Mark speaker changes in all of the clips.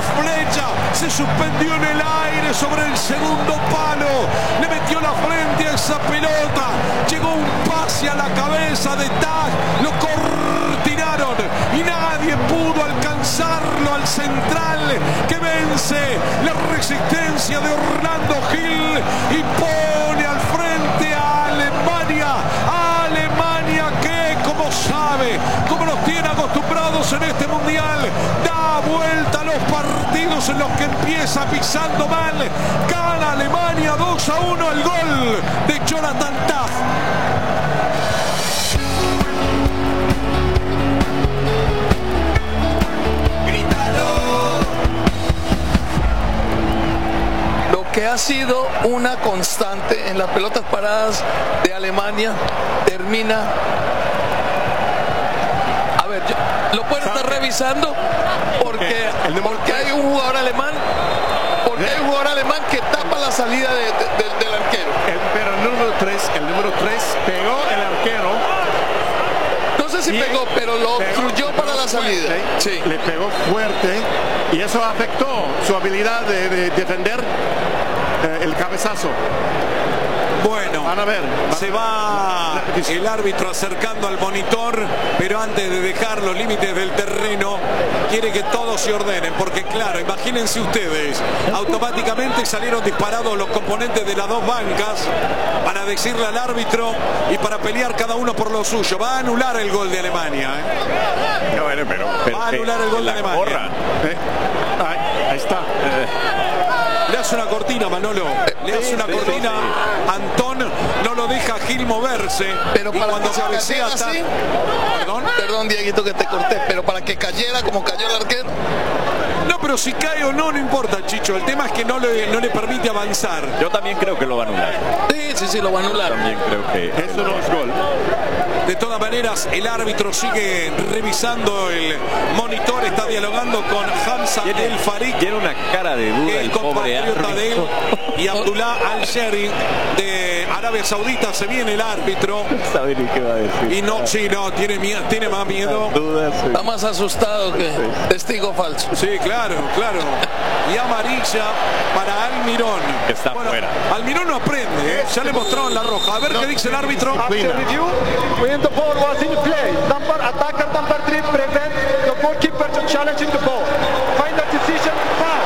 Speaker 1: flecha se suspendió en el aire sobre el segundo palo. Le metió la frente a esa pelota. Llegó un pase a la cabeza de Tag. Lo cortinaron y nadie pudo alcanzarlo al central que vence la resistencia de Orlando Gil y pone al frente a Alemania. Alemania que, como sabe, como nos tiene acostumbrados en este mundial, da vuelta a los partidos en los que empieza pisando mal. Gana Alemania 2-1 el gol de Jonathan Tah.
Speaker 2: Que ha sido una constante en las pelotas paradas de Alemania, termina. A ver, lo pueden estar revisando porque hay un jugador alemán, que tapa la salida del arquero.
Speaker 3: Pero el número 3 pegó el arquero.
Speaker 2: No sé si pegó, pero lo obstruyó para la salida.
Speaker 3: Sí. Le pegó fuerte y eso afectó su habilidad de defender el cabezazo.
Speaker 1: Bueno,
Speaker 3: van a ver.
Speaker 1: Se va el árbitro acercando al monitor, pero antes de dejar los límites del terreno, quiere que todos se ordenen, porque claro, imagínense ustedes, automáticamente salieron disparados los componentes de las dos bancas para decirle al árbitro y para pelear cada uno por lo suyo. Va a anular el gol de Alemania. Va a anular el gol de Alemania.
Speaker 3: Ahí está.
Speaker 1: Le hace una cortina, Manolo. Le hace una cortina. Antón no lo deja Gil moverse.
Speaker 2: Pero
Speaker 1: y
Speaker 2: para
Speaker 1: cuando
Speaker 2: que
Speaker 1: cabecea
Speaker 2: así,
Speaker 1: Perdón,
Speaker 2: Dieguito, que te corté, pero para que cayera como cayó el arquero.
Speaker 1: No, pero si cae o no, no importa, Chicho. El tema es que no le permite avanzar.
Speaker 4: Yo también creo que lo va a anular.
Speaker 2: Sí, lo va a anular.
Speaker 4: También creo que
Speaker 3: eso no es gol.
Speaker 1: De todas maneras, el árbitro sigue revisando el monitor, está dialogando con Hamza El Farid.
Speaker 4: Tiene una cara de duda el pobre árbitro.
Speaker 1: Y Abdullah Al-Sheri de Arabia Saudita. Se viene el árbitro.
Speaker 4: No sabe ni qué va a decir.
Speaker 1: Y no, tiene más miedo.
Speaker 2: Está más asustado que testigo falso.
Speaker 1: Sí, claro. Y amarilla para Almirón.
Speaker 4: Que está fuera.
Speaker 1: Almirón no aprende, ya le mostraron la roja. A ver qué dice el árbitro.
Speaker 5: When the ball was in play, attacker number 3 prevent the goalkeeper to challenge the ball. Final decision, foul.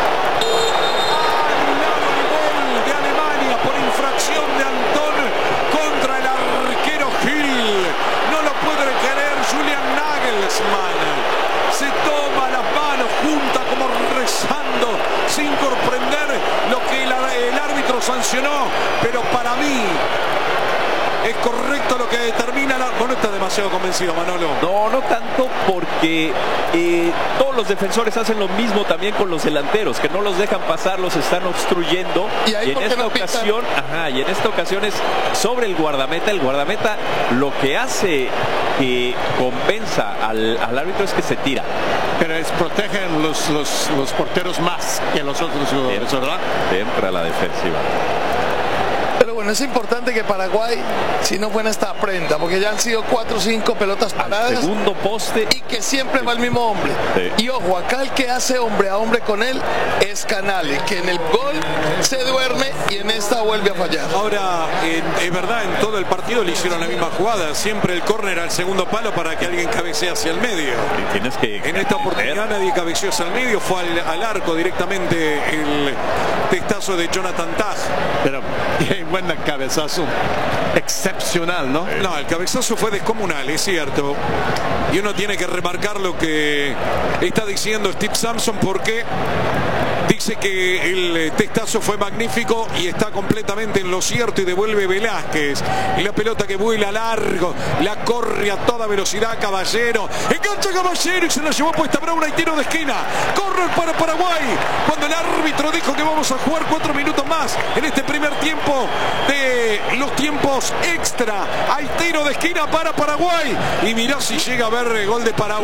Speaker 1: Gol de Alemania por infracción de Antón contra el arquero Gil. No lo puede creer Julian Nagelsmann. Se toma las manos, junta como rezando, sin comprender lo que el árbitro sancionó. Pero para mí es correcto lo que determina la... Vos no estás demasiado convencido, Manolo.
Speaker 4: No tanto, porque todos los defensores hacen lo mismo también con los delanteros, que no los dejan pasar, los están obstruyendo. Y en esta ocasión es sobre el guardameta. El guardameta lo que hace que convenza al árbitro es que se tira.
Speaker 3: Pero protegen los porteros más que los otros jugadores, ¿verdad?
Speaker 4: Entra la defensiva.
Speaker 2: Pero bueno, es importante que Paraguay, si no fue en esta aprenda, porque ya han sido 4 o 5 pelotas paradas.
Speaker 4: Al segundo poste.
Speaker 2: Y que siempre va el mismo hombre. Sí. Y ojo, acá el que hace hombre a hombre con él es Canale, que en el gol se duerme y en esta vuelve a fallar.
Speaker 1: Ahora, es verdad, en todo el partido le hicieron la misma jugada. Siempre el córner al segundo palo para que alguien cabecee hacia el medio. En esta oportunidad nadie cabeceó hacia el medio, fue al arco directamente el testazo de Jonathan Tah.
Speaker 3: Pero buen cabezazo, excepcional, ¿no?
Speaker 1: No, el cabezazo fue descomunal, es cierto. Y uno tiene que remarcar lo que está diciendo Steve Sampson, porque dice que el testazo fue magnífico y está completamente en lo cierto, y devuelve Velázquez. Y la pelota que vuela largo, la corre a toda velocidad Caballero. Engancha Caballero y se la llevó puesta Brown, y tiro de esquina. Corre para Paraguay. Cuando el árbitro dijo que vamos a jugar 4 minutos más en este primer tiempo de los tiempos extra. Hay tiro de esquina para Paraguay. Y mirá si llega a ver el gol de Paraguay.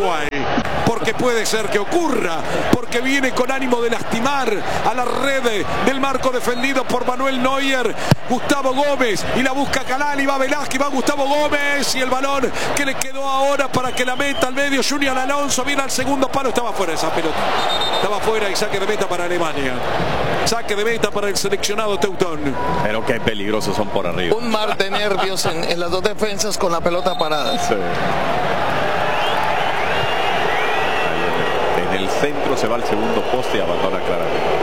Speaker 1: porque puede ser que ocurra, porque viene con ánimo de lastimar a la red del marco defendido por Manuel Neuer. Gustavo Gómez, y la busca Canali, va Velázquez, va Gustavo Gómez, y el balón que le quedó ahora para que la meta al medio. Julián Alonso viene al segundo palo, estaba fuera esa pelota, estaba fuera, y saque de meta para Alemania, saque de meta para el seleccionado teutón.
Speaker 4: Pero qué peligrosos son por arriba.
Speaker 2: Un mar de nervios en las dos defensas con la pelota parada.
Speaker 4: Sí. En el centro se va al segundo poste y abandona claramente.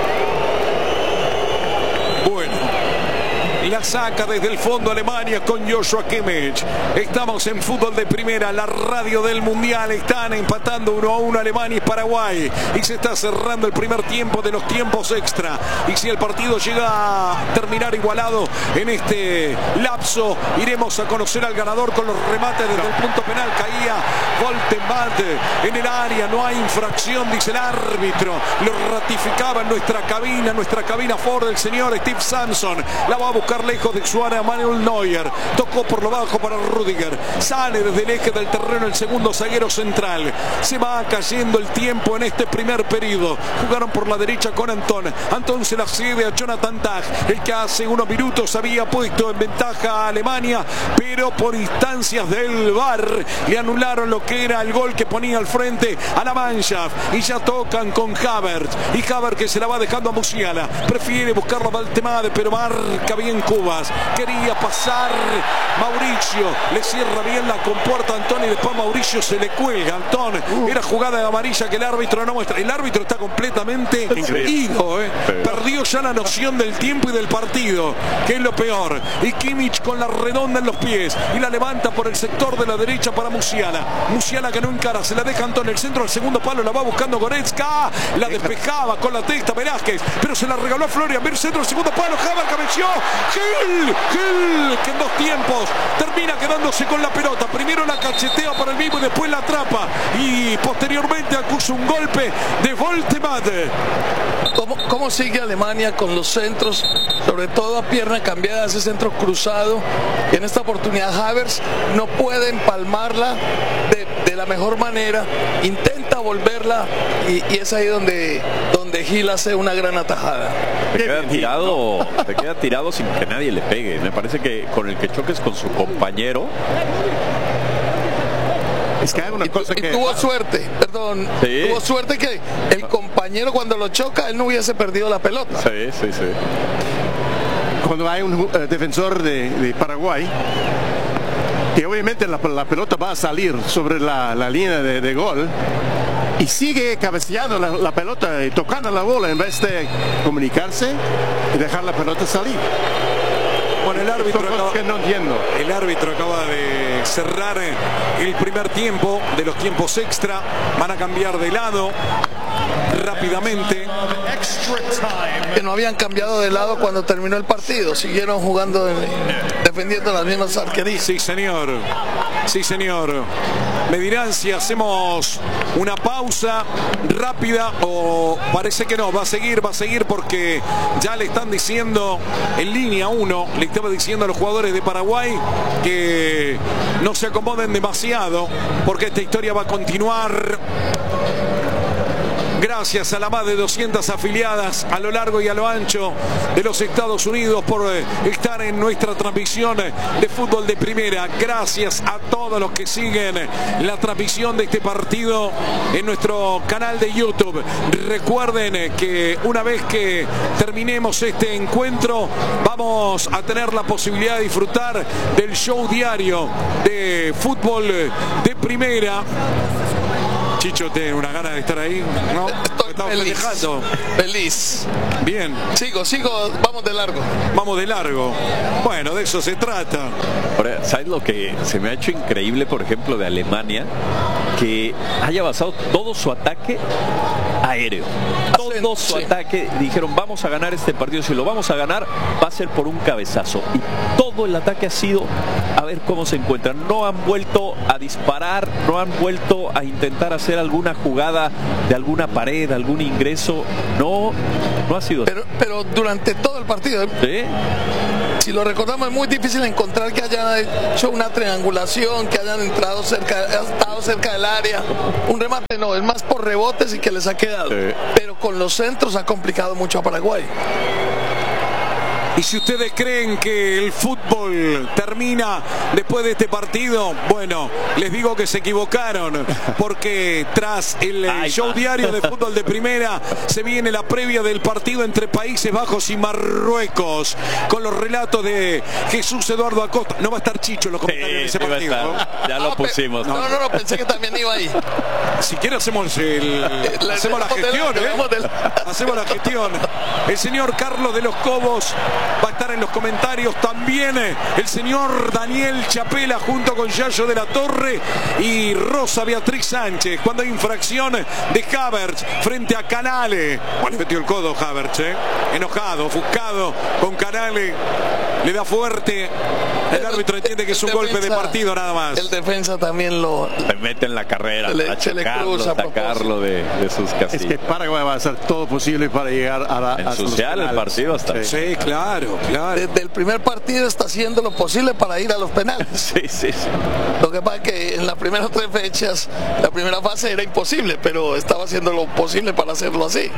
Speaker 1: La saca desde el fondo Alemania con Joshua Kimmich. Estamos en Fútbol de Primera, la radio del Mundial. Están empatando 1-1 Alemania y Paraguay, y se está cerrando el primer tiempo de los tiempos extra. Y si el partido llega a terminar igualado en este lapso, iremos a conocer al ganador con los remates desde el punto penal. Caía Voltemat en el área, no hay infracción, dice el árbitro. Lo ratificaba en nuestra cabina Ford, el señor Steve Samson. La va a buscar lejos de su área Manuel Neuer, tocó por lo bajo para Rüdiger, sale desde el eje del terreno el segundo zaguero central. Se va cayendo el tiempo en este primer periodo. Jugaron por la derecha con Antón se la cede a Jonathan Tah, el que hace unos minutos había puesto en ventaja a Alemania, pero por instancias del VAR le anularon lo que era el gol que ponía al frente a la Mannschaft, y ya tocan con Havertz, y Havertz que se la va dejando a Musiala, prefiere buscarla a Valtemade, pero marca bien Cubas, quería pasar Mauricio, le cierra bien la compuerta a Antón, y después Mauricio se le cuelga. Antón, era jugada de amarilla que el árbitro no muestra. El árbitro está completamente ido, perdió ya la noción del tiempo y del partido, que es lo peor. Y Kimmich con la redonda en los pies, y la levanta por el sector de la derecha para Musiala que no encara, se la deja Antón, el centro al segundo palo, la va buscando Goretzka, la despejaba con la testa Velázquez, pero se la regaló a Florian Wirtz, centro al segundo palo, Havertz cabeció, Gil, que en dos tiempos termina quedándose con la pelota. Primero la cachetea para el mismo y después la atrapa, y posteriormente acusa un golpe de Voltemat.
Speaker 2: ¿Cómo sigue Alemania con los centros, sobre todo a pierna cambiada, ese centro cruzado? En esta oportunidad Havertz no puede empalmarla de la mejor manera, intenta volverla, y es ahí donde Gil hace una gran atajada.
Speaker 4: Te queda tirado sin que nadie le pegue. Me parece que con el que choques con su compañero.
Speaker 3: Es que hay una cosa que
Speaker 2: tuvo suerte, tuvo suerte que el compañero, cuando lo choca, él no hubiese perdido la pelota.
Speaker 4: Sí.
Speaker 3: Cuando hay un defensor de Paraguay, que obviamente la pelota va a salir sobre la línea de gol, y sigue cabeceando la pelota y tocando la bola en vez de comunicarse y dejar la pelota salir.
Speaker 1: Bueno, el árbitro acaba de cerrar el primer tiempo de los tiempos extra. Van a cambiar de lado rápidamente.
Speaker 2: Que no habían cambiado de lado cuando terminó el partido, siguieron jugando, defendiendo las mismas arquerías.
Speaker 1: Sí, señor. Me dirán si hacemos una pausa rápida o parece que no, va a seguir porque ya le están diciendo en línea 1, le estaba diciendo a los jugadores de Paraguay que no se acomoden demasiado porque esta historia va a continuar. Gracias a la más de 200 afiliadas a lo largo y a lo ancho de los Estados Unidos por estar en nuestra transmisión de Fútbol de Primera. Gracias a todos los que siguen la transmisión de este partido en nuestro canal de YouTube. Recuerden que una vez que terminemos este encuentro vamos a tener la posibilidad de disfrutar del show diario de Fútbol de Primera. Chicho, ¿tiene una gana de estar ahí? ¿No?
Speaker 2: Estoy feliz.
Speaker 1: Bien.
Speaker 2: Sigo, vamos de largo.
Speaker 1: Bueno, de eso se trata.
Speaker 4: Ahora, ¿sabes lo que se me ha hecho increíble, por ejemplo, de Alemania? Que haya basado todo su ataque aéreo. Todo su ataque, dijeron, vamos a ganar este partido. Si lo vamos a ganar, va a ser por un cabezazo. Y todo el ataque ha sido a ver cómo se encuentran. No han vuelto a disparar, no han vuelto a intentar hacer alguna jugada de alguna pared, algún ingreso. No ha sido.
Speaker 2: Pero durante todo el partido.
Speaker 4: ¿Sí?
Speaker 2: Si lo recordamos, es muy difícil encontrar que hayan hecho una triangulación, que hayan estado cerca del área. Un remate no, es más por rebotes y que les ha quedado. Sí. Pero con los centros ha complicado mucho a Paraguay.
Speaker 1: Y si ustedes creen que el fútbol termina después de este partido, bueno, les digo que se equivocaron, porque tras el show diario de fútbol de primera se viene la previa del partido entre Países Bajos y Marruecos, con los relatos de Jesús Eduardo Acosta. No va a estar Chicho en los comentarios de ese partido, ¿no?
Speaker 4: Ya lo pusimos.
Speaker 2: No, pensé que también iba ahí.
Speaker 1: Si quiere hacemos la gestión, hacemos la gestión. El señor Carlos de los Cobos va a estar en los comentarios también, el señor Daniel Chapela junto con Yayo de la Torre y Rosa Beatriz Sánchez, cuando hay infracción de Havertz frente a Canale. Bueno, le metió el codo Havertz, enojado, ofuscado con Canale, le da fuerte. El árbitro entiende que es un golpe de partido nada más.
Speaker 2: El defensa también le
Speaker 4: mete en la carrera, sacarlo de sus casillas.
Speaker 3: Es que Paraguay va a hacer todo posible para llegar a
Speaker 4: ensuciar el partido hasta.
Speaker 1: Sí, claro.
Speaker 2: Desde el primer partido está haciendo lo posible para ir a los penales.
Speaker 4: Sí.
Speaker 2: Lo que pasa es que en las primeras 3 fechas, la primera fase era imposible, pero estaba haciendo lo posible para hacerlo así.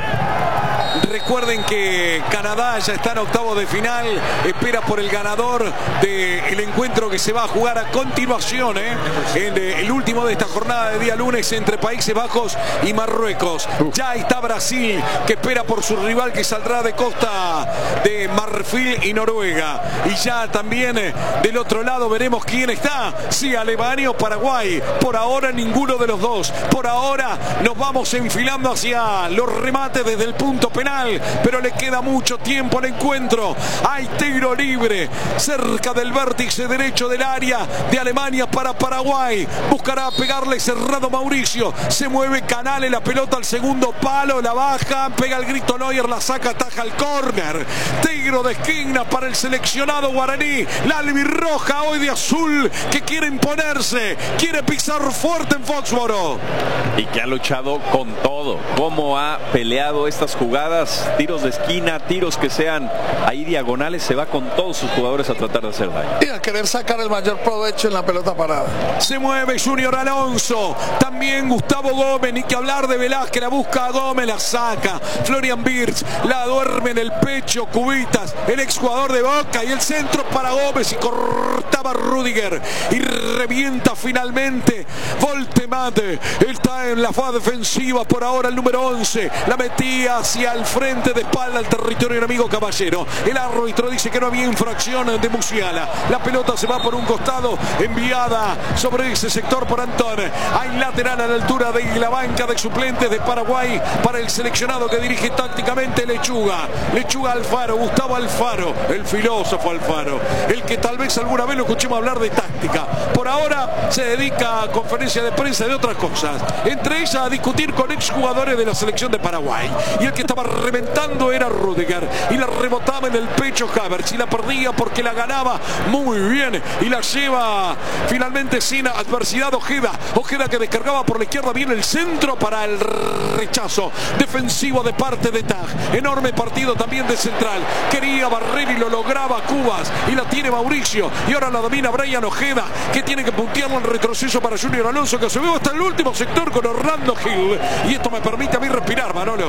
Speaker 1: Recuerden que Canadá ya está en octavos de final, espera por el ganador del encuentro que se va a jugar a continuación, en el último de esta jornada de día lunes entre Países Bajos y Marruecos. Ya está Brasil, que espera por su rival que saldrá de Costa de Marfil y Noruega. Y ya también del otro lado veremos quién está, si Alemania o Paraguay. Por ahora ninguno de los dos. Por ahora nos vamos enfilando hacia los remates desde el punto penal, pero le queda mucho tiempo al encuentro. Hay tiro libre cerca del vértice derecho del área de Alemania para Paraguay. Buscará pegarle cerrado Mauricio. Se mueve Canale, la pelota al segundo palo, la baja, pega el grito Neuer, la saca, ataja al córner. Tiro de esquina para el seleccionado guaraní. La albirroja hoy de azul, que quiere imponerse, quiere pisar fuerte en Foxboro.
Speaker 4: Y que ha luchado con todo. Cómo ha peleado estas jugadas, tiros de esquina, tiros que sean ahí diagonales, se va con todos sus jugadores a tratar de hacer daño.
Speaker 2: Y a querer sacar el mayor provecho en la pelota parada.
Speaker 1: Se mueve Junior Alonso, también Gustavo Gómez, ni que hablar de Velázquez, la busca a Gómez, la saca. Florian Wirtz, la duerme en el pecho, Cubitas, el exjugador de Boca, y el centro para Gómez y cortaba Rudiger y revienta finalmente Voltemate. Está en la fase defensiva por ahora el número 11, la metía hacia el frente de espalda al territorio enemigo Caballero. El árbitro dice que no había infracción de Musiala. La pelota se va por un costado, enviada sobre ese sector por Antón. Hay lateral a la altura de la banca de suplentes de Paraguay para el seleccionado que dirige tácticamente Lechuga Alfaro, Gustavo Alfaro, el filósofo Alfaro, el que tal vez alguna vez lo escuchemos hablar de táctica. Por ahora se dedica a conferencia de prensa de otras cosas, entre ellas a discutir con exjugadores de la selección de Paraguay. Y el que estaba reventando era Rudiger, y la rebotaba en el pecho Havertz, y la perdía porque la ganaba muy bien, y la lleva finalmente sin adversidad Ojeda que descargaba por la izquierda, viene el centro para el rechazo defensivo de parte de Tag. Enorme partido también de central, quería barrer y lo lograba Cubas, y la tiene Mauricio, y ahora la domina Brian Ojeda, que tiene que puntearlo en retroceso para Junior Alonso, que se ve hasta el último sector con Orlando Gil, y esto me permite a mí respirar, Manolo.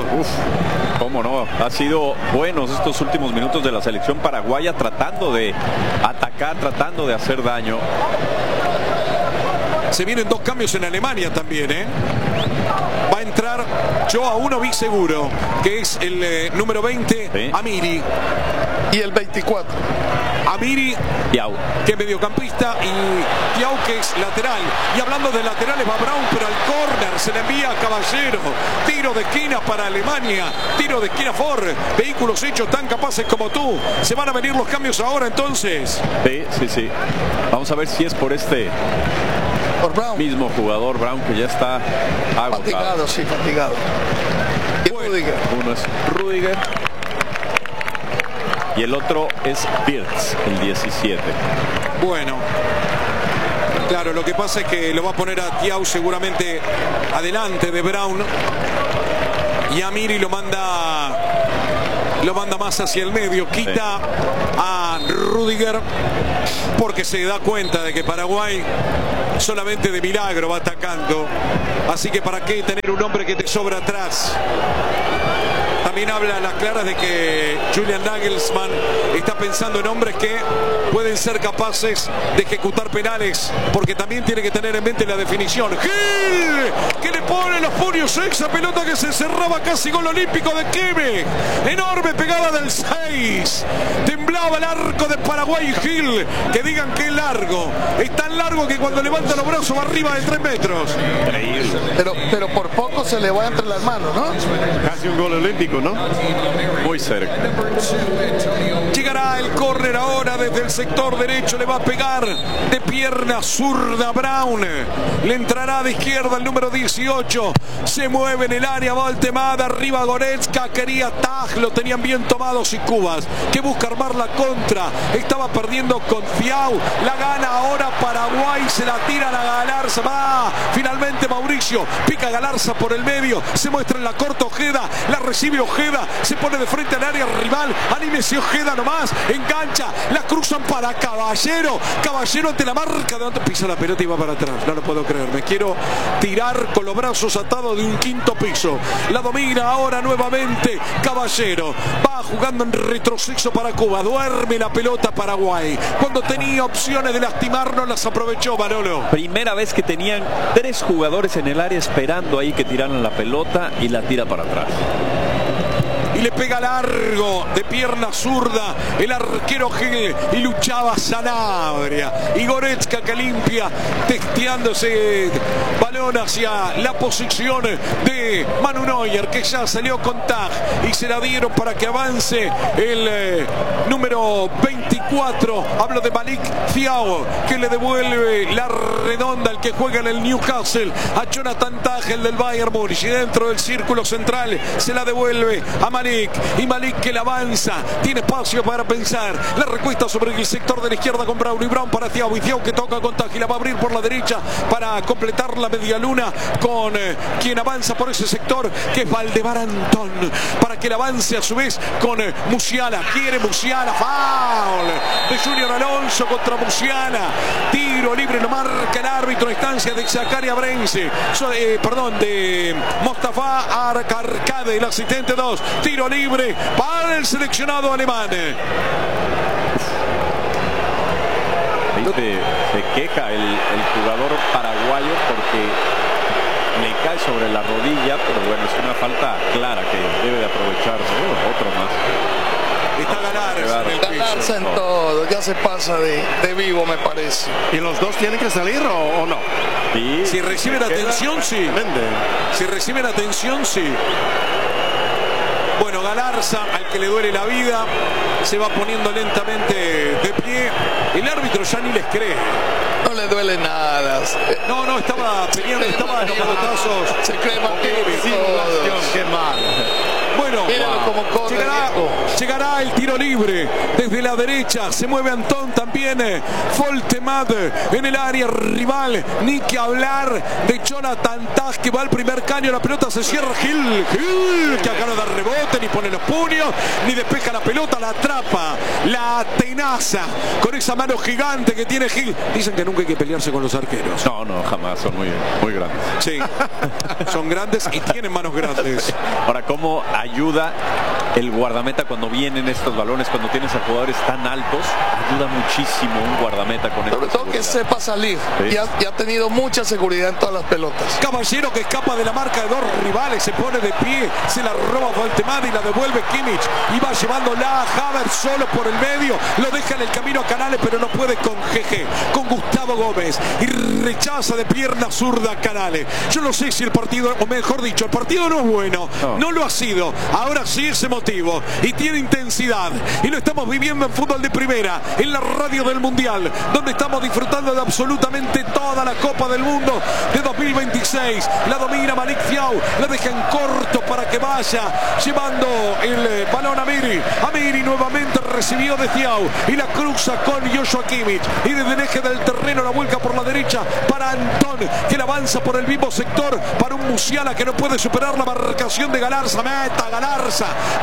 Speaker 4: Cómo no, ha sido buenos estos últimos minutos de la selección paraguaya, tratando de atacar, tratando de hacer daño.
Speaker 1: Se vienen 2 cambios en Alemania también, Va a entrar, yo a uno vi seguro, que es el número 20, ¿sí? Amiri.
Speaker 2: Y el 24.
Speaker 1: Amiri,
Speaker 4: Thiaw,
Speaker 1: que es mediocampista, y Thiaw, que es lateral. Y hablando de laterales, va Brown, pero al córner se le envía a Caballero. Tiro de esquina para Alemania, tiro de esquina Ford. Vehículos hechos tan capaces como tú. Se van a venir los cambios ahora entonces.
Speaker 4: Sí. Vamos a ver si es por este
Speaker 2: por Brown.
Speaker 4: Mismo jugador, Brown, que ya está agotado.
Speaker 2: Fatigado. Y Rudiger.
Speaker 4: Uno es Rudiger y el otro es Wirtz, el 17.
Speaker 1: Bueno, claro, lo que pasa es que lo va a poner a Thiaw seguramente adelante de Brown, y a Amiri lo manda lo manda más hacia el medio, quita a Rüdiger porque se da cuenta de que Paraguay solamente de milagro va atacando, así que para qué tener un hombre que te sobra atrás. También habla a las claras de que Julian Nagelsmann está pensando en hombres que pueden ser capaces de ejecutar penales, porque también tiene que tener en mente la definición. Gil, que le pone los puños a esa pelota que se cerraba casi gol olímpico de Kimmich. Enorme pegada del 6. Temblaba el arco de Paraguay y Gil, que digan que es largo. Es tan largo que cuando levanta los brazos va arriba de 3 metros.
Speaker 2: Pero por poco se le va entre las manos, ¿no?
Speaker 3: Casi un gol olímpico, ¿no?
Speaker 4: Muy cerca.
Speaker 1: Llegará el córner ahora desde el sector derecho, le va a pegar de pierna zurda Brown. Le entrará de izquierda el número 18. Se mueve en el área, va Altemada, arriba Goretzka, quería Taj, lo tenían bien tomados y Cubas, que busca armar la contra. Estaba perdiendo con Thiago, la gana ahora Paraguay, se la tira a la Galarza, va finalmente Mauricio, pica Galarza por el medio, se muestra en la corta Ojeda, la recibe Ojeda, se pone de frente al área rival, anímese Ojeda nomás, engancha, la cruzan para Caballero, Caballero ante la marca, de donde pisa la pelota y va para atrás. No lo puedo creer, me quiero tirar con los brazos atados de un quinto piso. La domina ahora nuevamente Caballero, va jugando en retroceso para Cuba, duerme la pelota Paraguay, cuando tenía opciones de lastimarnos las aprovechó Manolo.
Speaker 4: Primera vez que tenían 3 jugadores en el área esperando ahí que tiraran la pelota y la tira para atrás.
Speaker 1: Y le pega largo de pierna zurda el arquero Gil y luchaba Sanabria y Goretzka que limpia, testeándose balón hacia la posición de Manu Neuer, que ya salió con Taj y se la dieron para que avance el número 24. Hablo de Malik Thiago, que le devuelve la redonda, el que juega en el Newcastle, a Jonathan Taj, el del Bayern Múnich, y dentro del círculo central se la devuelve a Malik, y Malik que la avanza, tiene espacio para pensar, la recuesta sobre el sector de la izquierda con Brown, y Brown para Thiago, y Thiago que toca con Taj y la va a abrir por la derecha para completar la media luna con quien avanza por ese sector, que es Valdemar Antón, para que la avance a su vez con Musiala, quiere Musiala, foul de Junior Alonso contra Musiala, tiro libre, lo marca el árbitro a instancia de Zakaria Brense, de Mostafa Arcade, el asistente 2, tiro libre para el seleccionado alemán.
Speaker 4: Se queja el jugador paraguayo porque le cae sobre la rodilla, pero bueno, es una falta clara que debe de aprovechar, ¿no? Otro más.
Speaker 1: Está
Speaker 2: Galarza en todo, ya se pasa de vivo, me parece.
Speaker 3: ¿Y los dos tienen que salir o no?
Speaker 4: Sí,
Speaker 1: si reciben atención, sí. Si reciben atención, sí. Bueno, Galarza, al que le duele la vida, se va poniendo lentamente de pie. El árbitro ya ni les cree.
Speaker 2: No le duele nada.
Speaker 1: No, estaba peleando, estaba en los pelotazos.
Speaker 2: Se cree más que
Speaker 3: Qué mal.
Speaker 1: Bueno, llegará el tiro libre desde la derecha, se mueve Antón también, Foltemad en el área rival, ni que hablar de Jonathan Taj, que va al primer caño, la pelota se cierra, Gil que acá no da rebote, ni pone los puños, ni despeja la pelota, la atrapa, la tenaza con esa mano gigante que tiene Gil. Dicen que nunca hay que pelearse con los arqueros.
Speaker 4: No, jamás, son muy grandes.
Speaker 1: Sí, son grandes y tienen manos grandes.
Speaker 4: Ahora, ¿cómo ayuda el guardameta cuando vienen estos balones, cuando tienes a jugadores tan altos? Ayuda muchísimo un guardameta con esto.
Speaker 2: Sobre todo que sepa salir, sí. y ha tenido mucha seguridad en todas las pelotas.
Speaker 1: Caballero que escapa de la marca de 2 rivales, se pone de pie, se la roba Voltemada y la devuelve Kimmich, y va llevándola a Havertz solo por el medio, lo deja en el camino a Canales, pero no puede con GG, con Gustavo Gómez, y rechaza de pierna zurda a Canales. Yo no sé si el partido, o mejor dicho, el partido no es bueno, no lo ha sido, ahora sí es emotivo y tiene intensidad, y lo estamos viviendo en Fútbol de Primera, en la radio del Mundial, donde estamos disfrutando de absolutamente toda la Copa del Mundo de 2026. La domina Malik Thiago, la deja en corto para que vaya llevando el balón a Miri. Amiri nuevamente recibió de Thiago y la cruza con Joshua Kimmich, y desde el eje del terreno la vuelca por la derecha para Antón, que la avanza por el mismo sector para un Musiala que no puede superar la marcación de Galarza. Meta Galarza,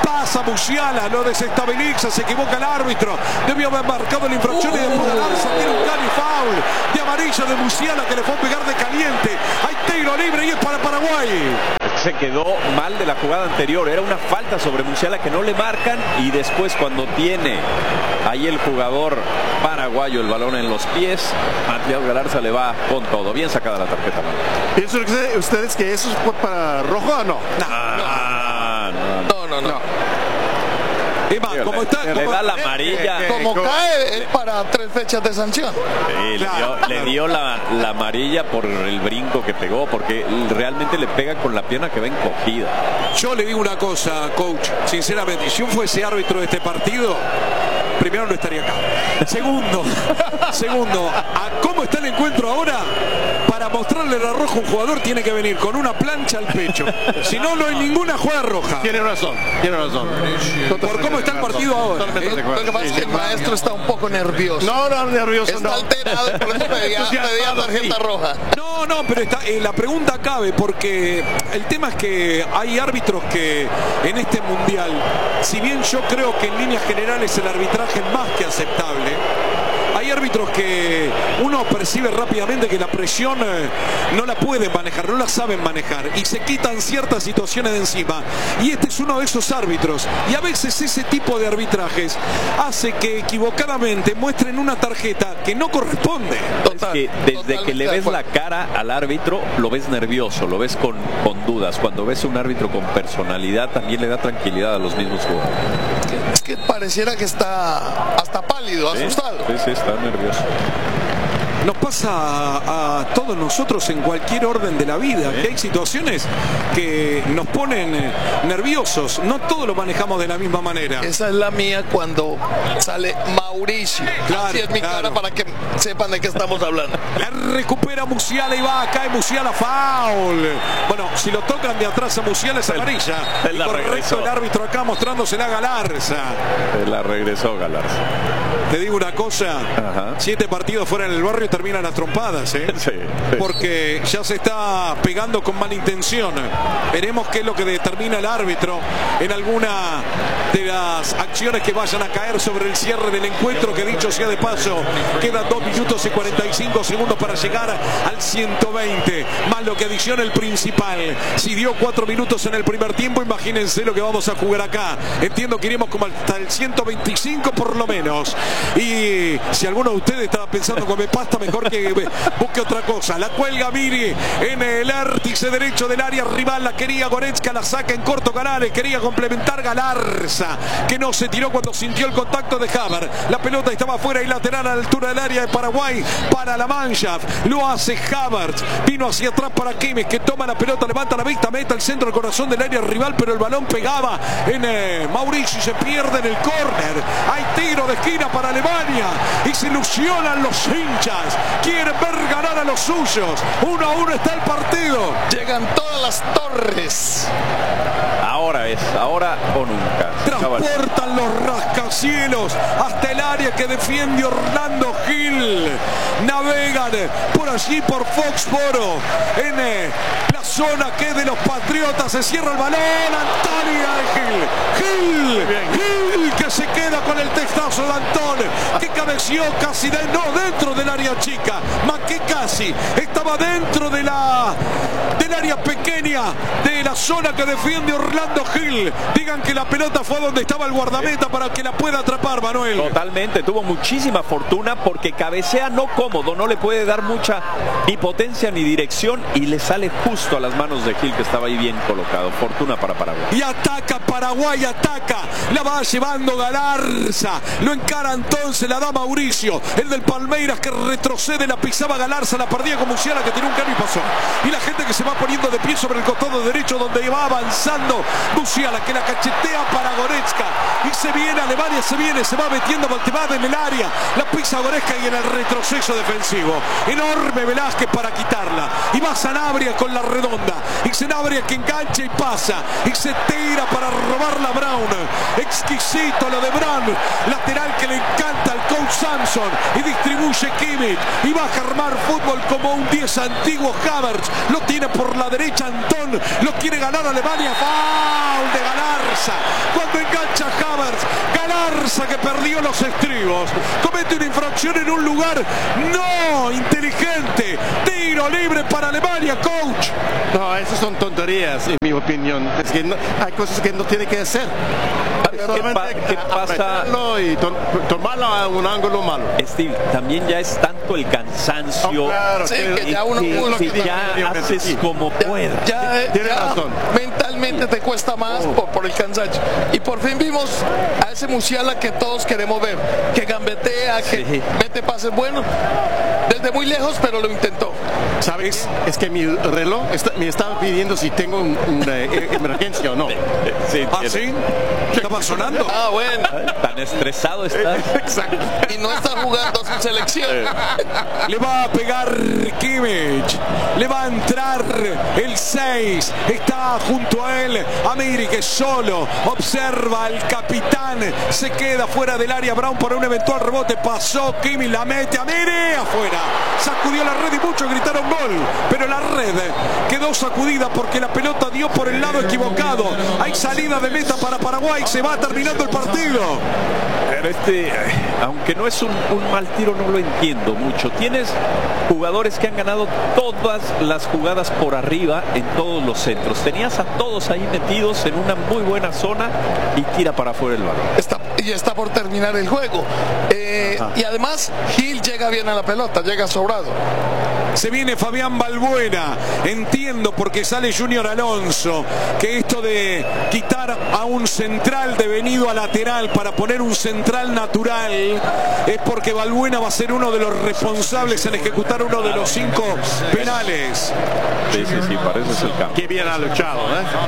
Speaker 1: pasa Musiala, lo desestabiliza, se equivoca el árbitro, debió haber marcado la infracción y después Galarza tiene un cali foul de amarilla de Musiala que le fue a pegar de caliente. Hay tiro libre y es para Paraguay.
Speaker 4: Se quedó mal de la jugada anterior, era una falta sobre Musiala que no le marcan, y después cuando tiene ahí el jugador paraguayo el balón en los pies, Matías Galarza le va con todo. Bien sacada la tarjeta.
Speaker 3: ¿Piensan ustedes que eso fue para rojo o no?
Speaker 2: No.
Speaker 1: Como está,
Speaker 4: le da la amarilla.
Speaker 2: Como cae para 3 fechas de sanción.
Speaker 4: Sí, le dio la amarilla por el brinco que pegó, porque realmente le pega con la pierna que va encogida.
Speaker 1: Yo le digo una cosa, coach, sinceramente, si yo fuese árbitro de este partido, primero no estaría acá. Segundo, a cómo está el encuentro ahora, para mostrarle el rojo a un jugador tiene que venir con una plancha al pecho. Si no, no hay ninguna jugada roja.
Speaker 3: Tiene razón.
Speaker 1: Por cómo está el partido ahora.
Speaker 2: Lo que pasa es que el maestro está un poco nervioso.
Speaker 3: No, nervioso
Speaker 2: está alterado, por eso pedía tarjeta roja.
Speaker 1: No, pero la pregunta cabe, porque el tema es que hay árbitros que en este mundial, si bien yo creo que en líneas generales el arbitraje es más que aceptable, hay árbitros que uno percibe rápidamente que la presión no la pueden manejar, no la saben manejar, y se quitan ciertas situaciones de encima. Y este es uno de esos árbitros. Y a veces ese tipo de arbitrajes hace que equivocadamente muestren una tarjeta que no corresponde.
Speaker 4: Es que desde que le ves la cara al árbitro, lo ves nervioso, lo ves con dudas. Cuando ves un árbitro con personalidad, también le da tranquilidad a los mismos jugadores.
Speaker 2: Es que pareciera que está hasta pálido, asustado.
Speaker 4: Sí, está nervioso.
Speaker 1: Nos pasa a todos nosotros en cualquier orden de la vida, que hay situaciones que nos ponen nerviosos. No todos lo manejamos de la misma manera.
Speaker 2: Esa es la mía cuando sale Mauricio. Así es mi cara para que sepan de qué estamos hablando.
Speaker 1: La recupera Musiala y cae Musiala, foul. Bueno, si lo tocan de atrás a Musiala es amarilla. Correcto, el árbitro acá mostrándosela a Galarza.
Speaker 4: Se la regresó Galarza.
Speaker 1: Te digo una cosa, 7 partidos fuera en el barrio terminan las trompadas,
Speaker 4: Sí.
Speaker 1: Porque ya se está pegando con mala intención. Veremos qué es lo que determina el árbitro en alguna de las acciones que vayan a caer sobre el cierre del encuentro, que dicho sea de paso, quedan 2 minutos y 45 segundos para llegar al 120, más lo que adiciona el principal. Si dio 4 minutos en el primer tiempo, imagínense lo que vamos a jugar acá. Entiendo que iremos como hasta el 125 por lo menos. Y si alguno de ustedes estaba pensando comer pasta, mejor que busque otra cosa. La cuelga Miri en el vértice derecho del área rival, la quería Goretzka, la saca en corto Canales, quería complementar Galarza, que no se tiró cuando sintió el contacto de Havertz. La pelota estaba fuera y lateral a la altura del área de Paraguay para la Mannschaft. Lo hace Havertz, vino hacia atrás para Kimmich, que toma la pelota, levanta la vista, mete al centro del corazón del área rival, pero el balón pegaba en Mauricio y se pierde en el córner. Hay tiro de esquina para Alemania y se ilusionan los hinchas, quieren ver ganar a los suyos. 1-1 está el partido.
Speaker 2: Llegan todas las torres.
Speaker 4: Ahora o nunca.
Speaker 1: Transportan los rascacielos hasta el área que defiende Orlando Gil. Navegan por allí por Foxboro en la zona que es de los Patriotas. Se cierra el balón. Gil que se queda con el testazo de Antón, que cabeció casi dentro del área chica, más que casi estaba dentro del área pequeña de la zona que defiende Orlando Gil. Digan que la pelota fue donde estaba el guardameta para que la pueda atrapar, Manuel.
Speaker 4: Totalmente, tuvo muchísima fortuna porque cabecea no cómodo, no le puede dar mucha ni potencia ni dirección y le sale justo a las manos de Gil, que estaba ahí bien colocado. Fortuna para Paraguay.
Speaker 1: Y ataca Paraguay, la va llevando Galarza, lo encara entonces, la da Mauricio, el del Palmeiras, que retrocede, la pisaba Galarza, la perdía con Musiala, que tenía un cambio y pasó. Y la gente que se va poniendo de pie sobre el costado derecho donde va avanzando Musiala, que la cachetea para Goretzka y se viene Alemania, se va metiendo Valtevada en el área, la pisa Goretzka y en el retroceso defensivo enorme Velázquez para quitarla, y va Sanabria con la redonda, y Sanabria que engancha y pasa y se tira para robarla a Brown. Exquisito lo de Brown, lateral que le encanta al coach Samson, y distribuye Kimmich y baja a armar fútbol como un 10 antiguo. Havertz lo tiene por la derecha, Antón lo quiere ganar Alemania. foul de Galarza. Cuando engancha Havertz, Galarza, que perdió los estribos, comete una infracción en un lugar no inteligente. Tiro libre para Alemania, coach.
Speaker 3: No, esas son tonterías, en mi opinión. Es que hay cosas que no tiene que hacer.
Speaker 4: ¿Qué pasa?
Speaker 3: Y tomarlo a un ángulo malo.
Speaker 4: Steve, también ya es tanto el cansancio,
Speaker 3: claro,
Speaker 2: sí, que ya uno
Speaker 4: que ya haces como puedas.
Speaker 3: Tiene razón.
Speaker 2: Mentalmente te cuesta más por el cansancio. Y por fin vimos a ese Musiala que todos queremos ver, que gambetea, que mete pases buenos, desde muy lejos, pero lo intentó.
Speaker 3: ¿Sabes? Es que mi reloj me estaba pidiendo si tengo una emergencia o no.
Speaker 4: Sí,
Speaker 1: ¿Ah, sí? ¿Estaba sonando?
Speaker 2: Ah, bueno.
Speaker 4: Tan estresado estás.
Speaker 3: Exacto.
Speaker 2: Y no está jugando su selección.
Speaker 1: Le va a pegar Kimmich. Le va a entrar el 6. Está junto a él Amiri, que solo observa al capitán. Se queda fuera del área. Brown por un eventual rebote. Pasó Kimmich, la mete Amiri afuera. Sacudió la red y muchos gritaron gol. Pero la red quedó sacudida porque la pelota dio por el lado equivocado. Hay salida de meta para Paraguay. Se va terminando el partido.
Speaker 4: Pero aunque no es un mal tiro, no lo entiendo mucho. Tienes jugadores que han ganado todas las jugadas por arriba en todos los centros. Tenías a todos ahí metidos en una muy buena zona y tira para afuera el balón.
Speaker 2: Está por terminar el juego. Y además, Gil llega bien a la pelota, llega sobrado.
Speaker 1: Se viene Fabián Balbuena. Entiendo porque sale Junior Alonso que esto de quitar a un central devenido a lateral para poner un central natural es porque Balbuena va a ser uno de los responsables en ejecutar uno de los 5 penales.
Speaker 4: Sí, parece ser el cambio.
Speaker 3: Qué bien ha luchado,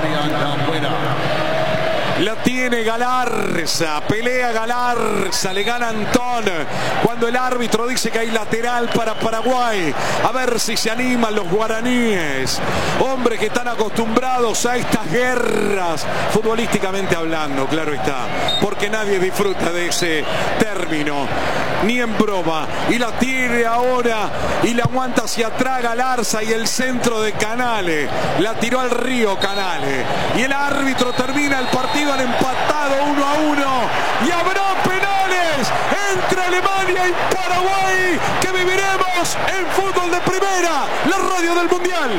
Speaker 1: La tiene Galarza, pelea Galarza, le gana Antón cuando el árbitro dice que hay lateral para Paraguay. A ver si se animan los guaraníes, hombres que están acostumbrados a estas guerras, futbolísticamente hablando, claro está, porque nadie disfruta de ese término, ni en broma. Y la tiene ahora y la aguanta hacia atrás Galarza y el centro de Canale, la tiró al río Canale y el árbitro termina el partido al empatado 1-1 y habrá penales entre Alemania y Paraguay que viviremos en Fútbol de Primera, la radio del Mundial.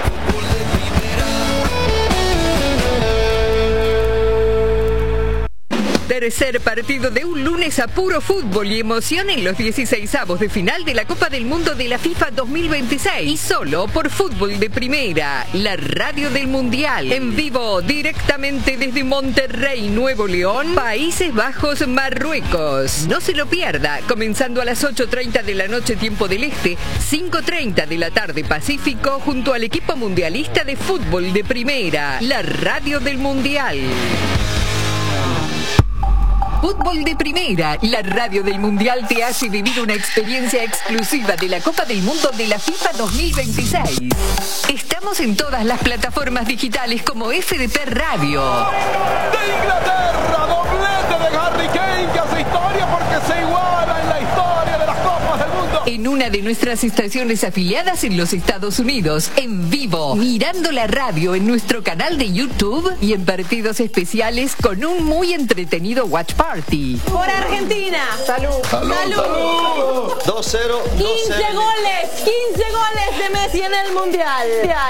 Speaker 6: Tercer partido de un lunes a puro fútbol y emoción en los 16avos de final de la Copa del Mundo de la FIFA 2026. Y solo por Fútbol de Primera, la radio del Mundial. En vivo, directamente desde Monterrey, Nuevo León, Países Bajos, Marruecos. No se lo pierda, comenzando a las 8:30 de la noche, tiempo del Este, 5:30 de la tarde Pacífico, junto al equipo mundialista de Fútbol de Primera, la radio del Mundial. Fútbol de Primera, la radio del Mundial te hace vivir una experiencia exclusiva de la Copa del Mundo de la FIFA 2026. Estamos en todas las plataformas digitales como FDP Radio.
Speaker 5: De Inglaterra, doblete de Harry Kane que hace historia porque se iguala en la historia de las Copas del Mundo.
Speaker 6: En una de nuestras estaciones afiliadas en los Estados Unidos, en vivo, mirando la radio en nuestro canal de YouTube y en partidos especiales con un muy entretenido watch party.
Speaker 7: Por Argentina. Salud.
Speaker 2: Salud.
Speaker 7: 2-0. 15 goles. 15 goles de Messi en el Mundial.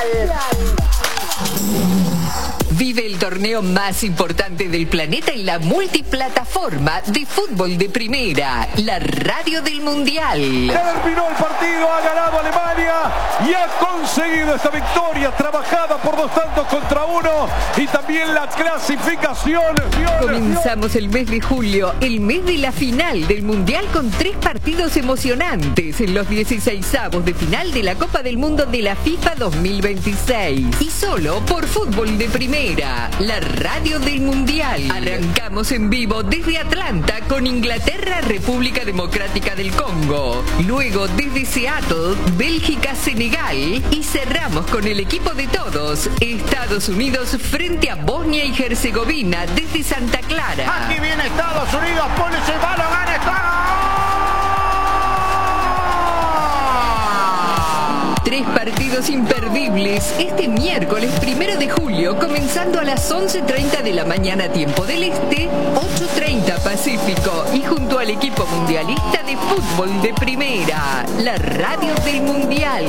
Speaker 6: Vive el torneo más importante del planeta en la multiplataforma de Fútbol de Primera, la radio del Mundial.
Speaker 1: Terminó el partido, ha ganado Alemania y ha conseguido esta victoria trabajada por 2-1 y también la clasificación.
Speaker 6: Comenzamos el mes de julio, el mes de la final del Mundial con 3 partidos emocionantes en los 16avos de final de la Copa del Mundo de la FIFA 2026. Y solo por Fútbol de Primera, la radio del Mundial. Arrancamos en vivo desde Atlanta con Inglaterra, República Democrática del Congo. Luego desde Seattle, Bélgica, Senegal. Y cerramos con el equipo de todos, Estados Unidos frente a Bosnia y Herzegovina desde Santa Clara.
Speaker 5: Aquí viene Estados Unidos, pone ese balón, gana Estados.
Speaker 6: 3 partidos imperdibles este miércoles 1 de julio, comenzando a las 11:30 de la mañana tiempo del Este, 8:30 Pacífico, y junto al equipo mundialista de fútbol de primera, la radio del Mundial.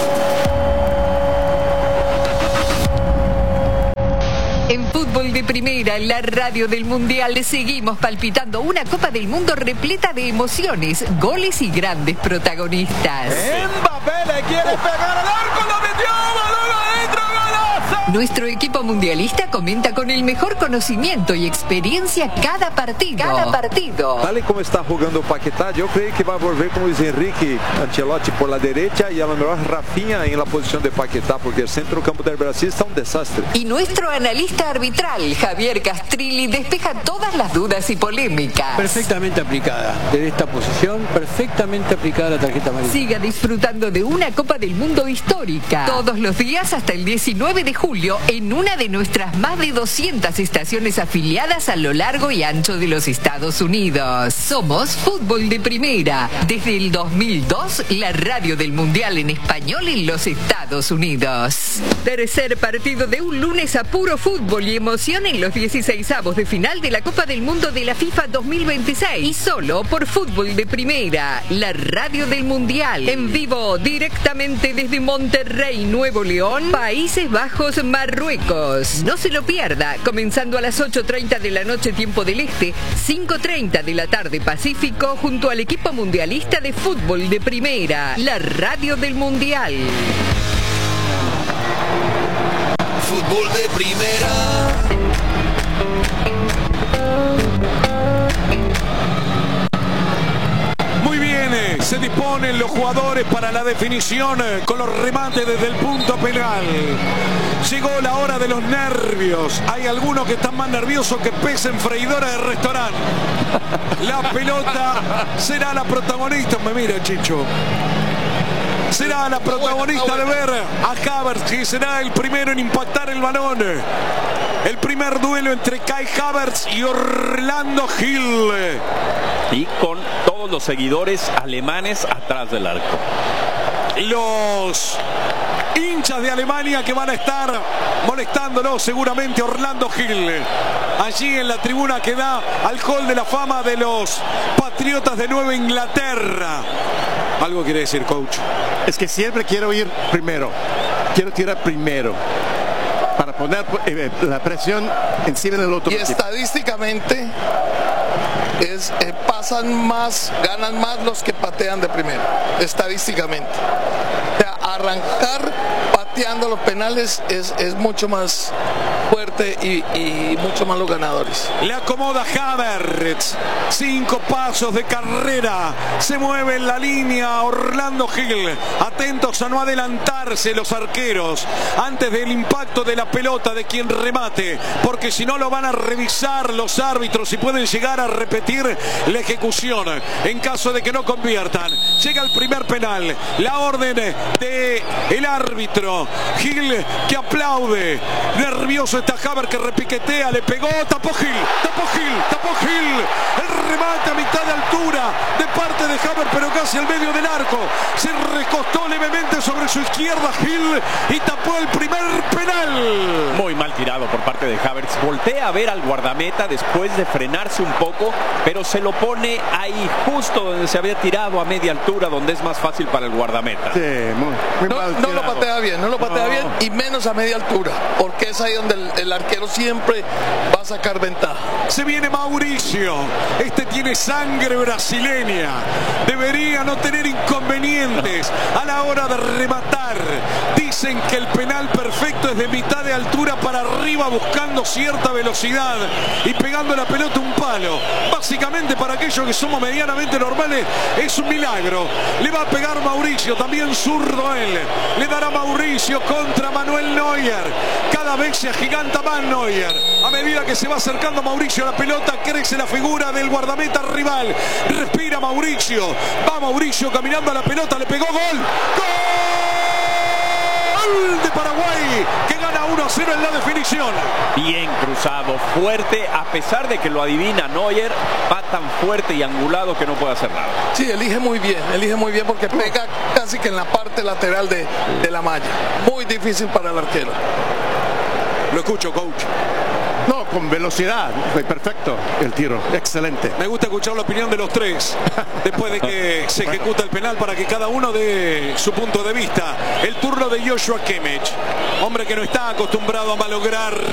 Speaker 6: En Fútbol de Primera, la radio del Mundial, seguimos palpitando una Copa del Mundo repleta de emociones, goles y grandes protagonistas.
Speaker 1: Mbappé le quiere pegar al arco, lo metió, balón adentro, golazo.
Speaker 6: Nuestro equipo mundialista comenta con el mejor conocimiento y experiencia cada partido.
Speaker 8: Tal y como está jugando Paquetá, yo creo que va a volver con Luis Enrique Ancelotti por la derecha y a lo mejor Rafinha en la posición de Paquetá, porque el centrocampo del Brasil está un desastre.
Speaker 6: Y nuestro analista arbitral, Javier Castrilli, despeja todas las dudas y polémicas.
Speaker 9: Perfectamente aplicada, desde esta posición, perfectamente aplicada la tarjeta amarilla.
Speaker 6: Siga disfrutando de una Copa del Mundo histórica, todos los días hasta el 19 de julio, en una de nuestras más de 200 estaciones afiliadas a lo largo y ancho de los Estados Unidos. Somos Fútbol de Primera. Desde el 2002, la radio del Mundial en español en los Estados Unidos. Tercer partido de un lunes a puro fútbol y emoción en los 16avos de final de la Copa del Mundo de la FIFA 2026. Y solo por Fútbol de Primera, la radio del Mundial. En vivo, directamente desde Monterrey, Nuevo León, Países Bajos, Marruecos. No se lo pierda, comenzando a las 8:30 de la noche tiempo del Este, 5:30 de la tarde Pacífico, junto al equipo mundialista de Fútbol de Primera, la radio del Mundial.
Speaker 1: Fútbol de Primera. Muy bien, se disponen los jugadores para la definición con los remates desde el punto penal. Llegó la hora de los nervios. Hay algunos que están más nerviosos que pez en freidora de restaurante. La pelota será la protagonista. Me mira, Chicho. Será la protagonista de ver a Havertz, que será el primero en impactar el balón. El primer duelo entre Kai Havertz y Orlando Gil.
Speaker 4: Y con todos los seguidores alemanes atrás del arco.
Speaker 1: Los hinchas de Alemania que van a estar molestándolo seguramente Orlando Gil. Allí en la tribuna que da al Hall de la Fama de los Patriotas de Nueva Inglaterra. Algo quiere decir, coach.
Speaker 3: Es que siempre quiero ir primero. Quiero tirar primero. Para poner la presión encima del otro.
Speaker 2: Y estadísticamente ganan más los que patean de primero. Estadísticamente. O sea, arrancar pateando los penales es mucho más fuerte y mucho más los ganadores.
Speaker 1: Le acomoda Havertz, 5 pasos de carrera, se mueve en la línea Orlando Gil, atentos a no adelantarse los arqueros antes del impacto de la pelota de quien remate, porque si no lo van a revisar los árbitros y pueden llegar a repetir la ejecución en caso de que no conviertan. Llega el primer penal, la orden de el árbitro. Gil que aplaude, nervioso está Havertz que repiquetea, le pegó, tapó Gil, el remate a mitad de altura de parte de Havertz, pero casi al medio del arco, se recostó levemente sobre su izquierda Gil y tapó el primer penal.
Speaker 4: Muy mal tirado por parte de Havertz, voltea a ver al guardameta después de frenarse un poco, pero se lo pone ahí justo donde se había tirado a media altura, donde es más fácil para el guardameta.
Speaker 3: Sí, muy mal
Speaker 2: no lo patea bien, bien, y menos a media altura, porque es ahí donde el arquero siempre va a sacar ventaja.
Speaker 1: Se viene Mauricio, este tiene sangre brasileña, debería no tener inconvenientes a la hora de rematar. Dicen que el penal perfecto es de mitad de altura para arriba, buscando cierta velocidad y pegando la pelota un palo. Básicamente para aquellos que somos medianamente normales es un milagro. Le va a pegar Mauricio, también zurdo él. Le dará Mauricio contra Manuel Neuer. Cada vez se agiganta más Neuer. A medida que se va acercando Mauricio a la pelota, crece la figura del guardameta rival. Respira Mauricio. Va Mauricio caminando a la pelota, le pegó, gol. ¡Gol! Gol de Paraguay que gana 1-0 en la definición.
Speaker 4: Bien cruzado, fuerte, a pesar de que lo adivina Neuer, va tan fuerte y angulado que no puede hacer nada.
Speaker 2: Sí, elige muy bien porque pega casi que en la parte lateral de la malla. Muy difícil para el arquero.
Speaker 1: Lo escucho, coach.
Speaker 3: No, con velocidad, fue perfecto el tiro, excelente.
Speaker 1: Me gusta escuchar la opinión de los tres después de que se ejecuta el penal para que cada uno dé su punto de vista. El turno de Joshua Kimmich, hombre que no está acostumbrado a malograr